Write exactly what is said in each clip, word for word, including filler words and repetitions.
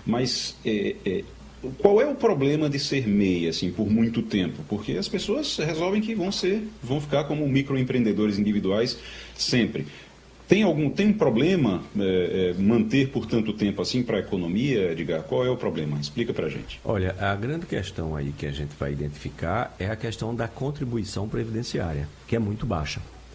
Mas é, é, qual é o problema de ser M E I, assim, por muito tempo? Porque as pessoas resolvem que vão ser, vão ficar como microempreendedores individuais sempre. Tem algum tem um problema é, é, manter por tanto tempo assim para a economia, Edgar? Qual é o problema? Explica para a gente. Olha, a grande questão aí que a gente vai identificar é a questão da contribuição previdenciária, que é muito baixa.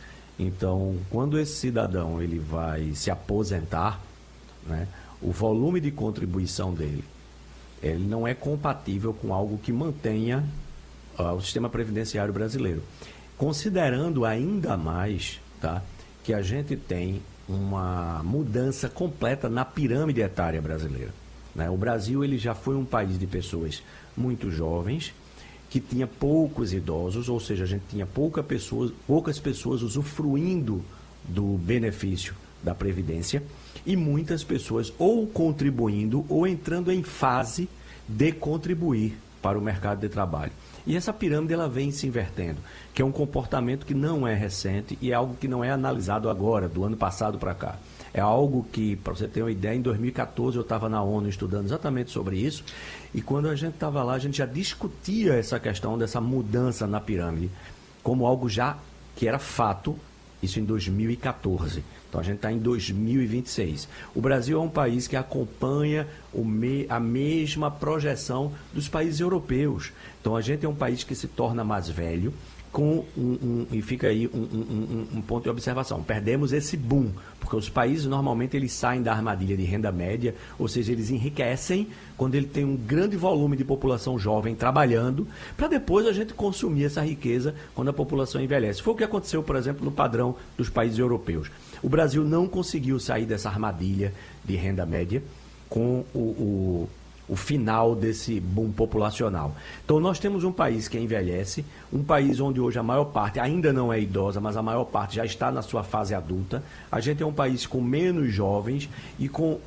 Então, quando esse cidadão ele vai se aposentar, né, o volume de contribuição dele ele não é compatível com algo que mantenha uh, o sistema previdenciário brasileiro. Considerando ainda mais, tá, que a gente tem uma mudança completa na pirâmide etária brasileira, né? O Brasil ele já foi um país de pessoas muito jovens, que tinha poucos idosos, ou seja, a gente tinha pouca pessoas, poucas pessoas usufruindo do benefício da Previdência e muitas pessoas ou contribuindo ou entrando em fase de contribuir para o mercado de trabalho. E essa pirâmide ela vem se invertendo, que é um comportamento que não é recente e é algo que não é analisado agora, do ano passado para cá. É algo que, para você ter uma ideia, em dois mil e quatorze eu estava na ONU estudando exatamente sobre isso, e quando a gente estava lá, a gente já discutia essa questão dessa mudança na pirâmide, como algo já que era fato, isso em dois mil e quatorze. Então a gente está em dois mil e vinte e seis. O Brasil é um país que acompanha o me, a mesma projeção dos países europeus. Então a gente é um país que se torna mais velho, com um, um, e fica aí um, um, um, um ponto de observação. Perdemos esse boom, porque os países normalmente eles saem da armadilha de renda média, ou seja, eles enriquecem quando ele tem um grande volume de população jovem trabalhando, para depois a gente consumir essa riqueza quando a população envelhece. Foi o que aconteceu, por exemplo, no padrão dos países europeus. O Brasil não conseguiu sair dessa armadilha de renda média com o... o o final desse boom populacional. Então, nós temos um país que envelhece, um país onde hoje a maior parte ainda não é idosa, mas a maior parte já está na sua fase adulta. A gente é um país com menos jovens e com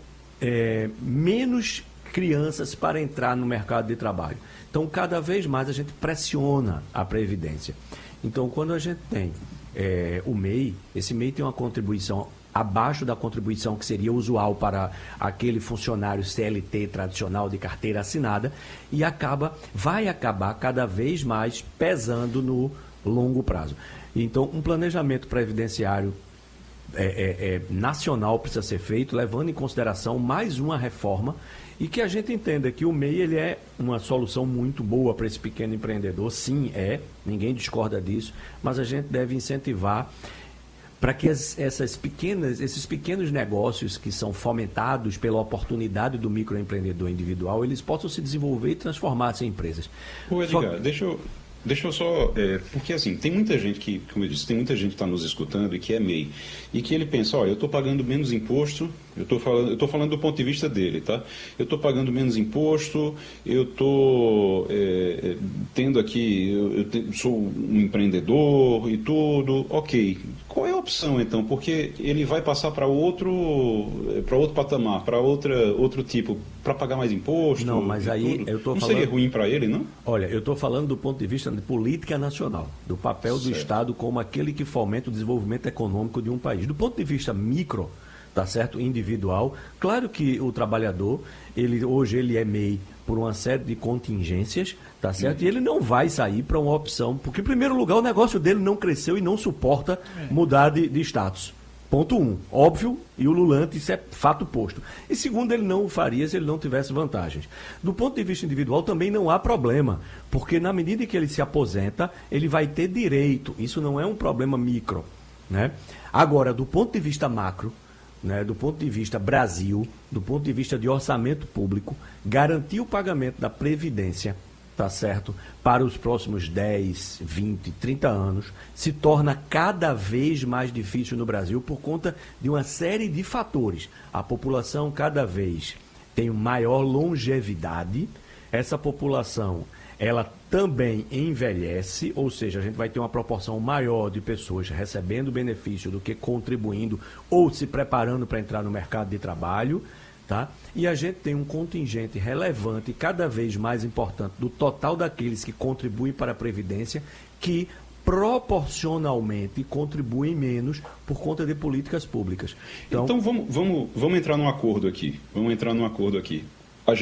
é, menos crianças para entrar no mercado de trabalho. Então, cada vez mais a gente pressiona a Previdência. Então, quando a gente tem é, o M E I, esse M E I tem uma contribuição abaixo da contribuição que seria usual para aquele funcionário C L T tradicional de carteira assinada e acaba, vai acabar cada vez mais pesando no longo prazo. Então, um planejamento previdenciário é, é, é, nacional precisa ser feito, levando em consideração mais uma reforma e que a gente entenda que o M E I ele é uma solução muito boa para esse pequeno empreendedor. Sim, é, ninguém discorda disso, mas a gente deve incentivar para que as, essas pequenas, esses pequenos negócios que são fomentados pela oportunidade do microempreendedor individual, eles possam se desenvolver e transformar-se em empresas. Ô Edgar, só... deixa eu... Deixa eu só, é, porque assim, tem muita gente que, como eu disse, tem muita gente que está nos escutando e que é M E I, e que ele pensa, olha, eu estou pagando menos imposto, eu estou falando, eu estou falando do ponto de vista dele, tá? Eu estou pagando menos imposto, eu estou é, tendo aqui, eu, eu te, sou um empreendedor e tudo, ok. Qual é a opção então? Porque ele vai passar para outro, para outro patamar, para outra, outro tipo, para pagar mais imposto. Não, mas aí tudo. eu estou falando. Não seria ruim para ele, não? Olha, eu estou falando do ponto de vista de política nacional, do papel do certo. Estado como aquele que fomenta o desenvolvimento econômico de um país. Do ponto de vista micro, tá certo, individual, claro que o trabalhador, ele hoje ele é M E I por uma série de contingências, tá certo? Uhum. E ele não vai sair para uma opção, porque em primeiro lugar o negócio dele não cresceu e não suporta é. mudar de, de status. Ponto um, óbvio e ululante, isso é fato posto. E segundo, ele não o faria se ele não tivesse vantagens. Do ponto de vista individual também não há problema, porque na medida que ele se aposenta, ele vai ter direito. Isso não é um problema micro, né? Agora, do ponto de vista macro, né, do ponto de vista Brasil, do ponto de vista de orçamento público, garantir o pagamento da Previdência, tá certo, para os próximos dez, vinte, trinta anos, se torna cada vez mais difícil no Brasil por conta de uma série de fatores. A população cada vez tem maior longevidade, essa população ela também envelhece, ou seja, a gente vai ter uma proporção maior de pessoas recebendo benefício do que contribuindo ou se preparando para entrar no mercado de trabalho, tá? E a gente tem um contingente relevante, cada vez mais importante, do total daqueles que contribuem para a Previdência, que proporcionalmente contribuem menos por conta de políticas públicas. Então, então vamos, vamos, vamos entrar num acordo aqui. Vamos entrar num acordo aqui.